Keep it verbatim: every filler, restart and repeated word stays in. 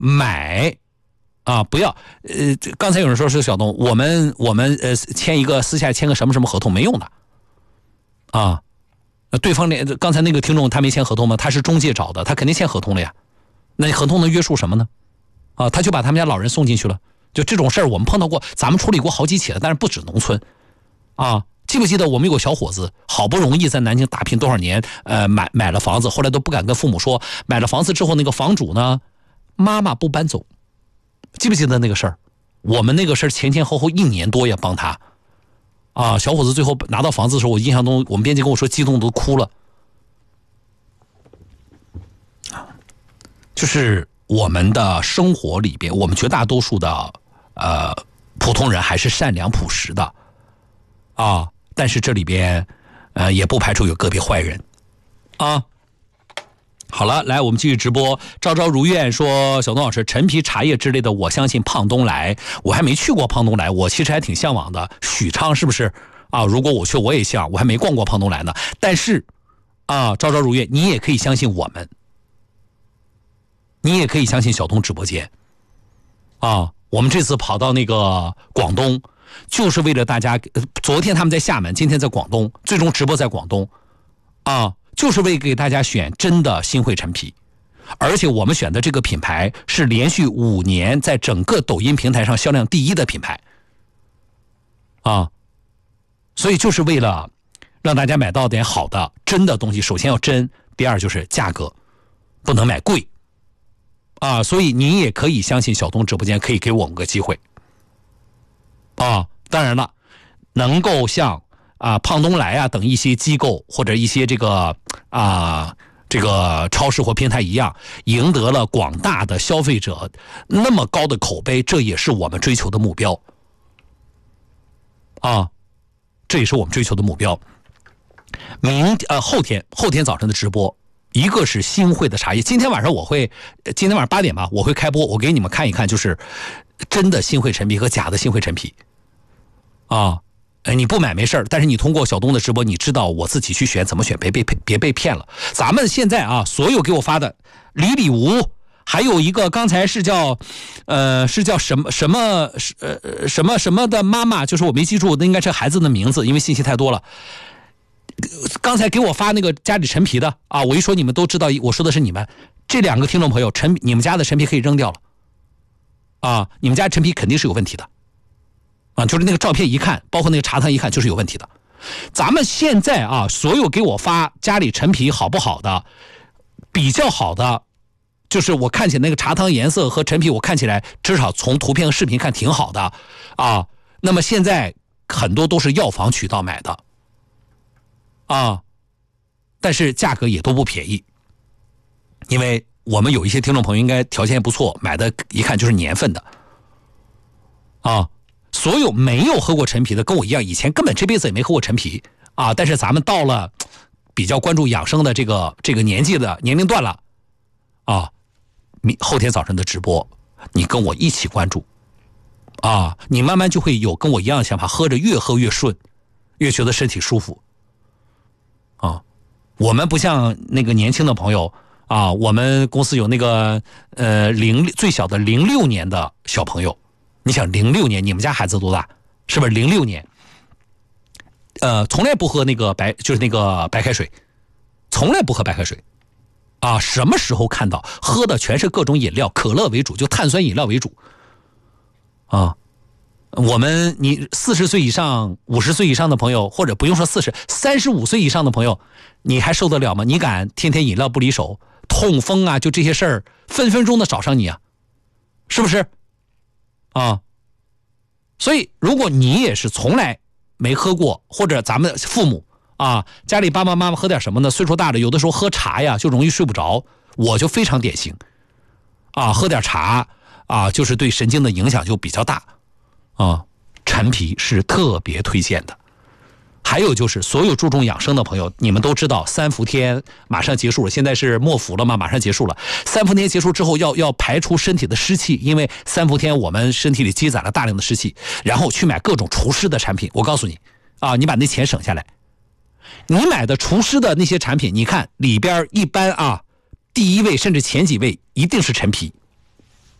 买啊，不要呃，刚才有人说是小东，我们我们呃签一个私下签个什么什么合同没用的啊。对方那刚才那个听众他没签合同吗？他是中介找的，他肯定签合同了呀。那合同能约束什么呢？啊，他就把他们家老人送进去了。就这种事儿我们碰到过，咱们处理过好几起了，但是不止农村啊。记不记得我们有个小伙子，好不容易在南京打拼多少年，呃，买买了房子，后来都不敢跟父母说。买了房子之后，那个房主呢，妈妈不搬走，记不记得那个事儿？我们那个事儿前前后后一年多呀，帮他。啊，小伙子最后拿到房子的时候，我印象中我们编辑跟我说，激动都哭了。就是我们的生活里边，我们绝大多数的呃普通人还是善良朴实的啊，但是这里边呃也不排除有个别坏人啊。好了，来我们继续直播。朝朝如愿说，小东老师，陈皮茶叶之类的，我相信胖东来，我还没去过胖东来，我其实还挺向往的。许昌是不是啊？如果我去，我也想，我还没逛过胖东来呢。但是啊，朝朝如愿，你也可以相信我们，你也可以相信小东直播间啊。我们这次跑到那个广东，就是为了大家。昨天他们在厦门，今天在广东，最终直播在广东啊。就是为给大家选真的新汇陈皮，而且我们选的这个品牌是连续五年在整个抖音平台上销量第一的品牌啊，所以就是为了让大家买到点好的真的东西，首先要真，第二就是价格不能买贵啊，所以你也可以相信小东直播间可以给我们个机会啊。当然了，能够像啊，胖东来啊等一些机构或者一些这个啊这个超市或平台一样，赢得了广大的消费者那么高的口碑，这也是我们追求的目标啊，这也是我们追求的目标。明呃后天后天早晨的直播，一个是新汇的茶叶，今天晚上我会今天晚上八点吧，我会开播，我给你们看一看，就是真的新汇陈皮和假的新汇陈皮啊。哎，你不买没事儿，但是你通过小东的直播，你知道我自己去选怎么选，别被别被骗了。咱们现在啊，所有给我发的李李吴，还有一个刚才是叫，呃，是叫什么什么呃什么什么的妈妈，就是我没记住，那应该是孩子的名字，因为信息太多了。刚才给我发那个家里陈皮的啊，我一说你们都知道，我说的是你们这两个听众朋友，陈你们家的陈皮可以扔掉了啊，你们家陈皮肯定是有问题的。啊，就是那个照片一看，包括那个茶汤一看就是有问题的。咱们现在啊，所有给我发家里陈皮好不好的，比较好的，就是我看起来那个茶汤颜色和陈皮，我看起来至少从图片和视频看挺好的啊。那么现在很多都是药房渠道买的啊，但是价格也都不便宜，因为我们有一些听众朋友应该条件也不错，买的一看就是年份的啊。所有没有喝过陈皮的，跟我一样，以前根本这辈子也没喝过陈皮啊。但是咱们到了比较关注养生的这个这个年纪的年龄段了啊，后天早晨的直播，你跟我一起关注啊，你慢慢就会有跟我一样的想法，喝着越喝越顺，越觉得身体舒服啊。我们不像那个年轻的朋友啊，我们公司有那个呃零最小的零六年的小朋友。你想零六年，你们家孩子多大？是不是零六年？呃，从来不喝那个白，就是那个白开水，从来不喝白开水，啊，什么时候看到喝的全是各种饮料，可乐为主，就碳酸饮料为主，啊，我们你四十岁以上、五十岁以上的朋友，或者不用说四十，三十五岁以上的朋友，你还受得了吗？你敢天天饮料不离手，痛风啊，就这些事儿，分分钟的找上你啊，是不是？啊，所以如果你也是从来没喝过，或者咱们父母啊，家里爸爸妈妈喝点什么呢？岁数大了，有的时候喝茶呀就容易睡不着，我就非常典型啊，喝点茶啊，就是对神经的影响就比较大啊。陈皮是特别推荐的。还有就是所有注重养生的朋友，你们都知道三伏天马上结束了，现在是末伏了嘛，马上结束了。三伏天结束之后要要排出身体的湿气，因为三伏天我们身体里积攒了大量的湿气，然后去买各种除湿的产品。我告诉你啊，你把那钱省下来，你买的除湿的那些产品，你看里边一般啊，第一位甚至前几位一定是陈皮